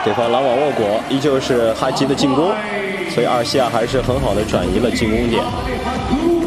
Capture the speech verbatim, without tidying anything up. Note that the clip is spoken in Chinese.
对方拦网握果，依旧是哈吉的进攻，所以二西亚还是很好的转移了进攻点。